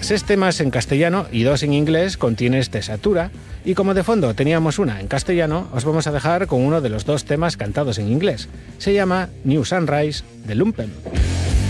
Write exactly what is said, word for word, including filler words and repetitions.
Seis temas en castellano y dos en inglés contienes Tessatura, y como de fondo teníamos una en castellano, os vamos a dejar con uno de los dos temas cantados en inglés. Se llama New Sunrise de Lumpen.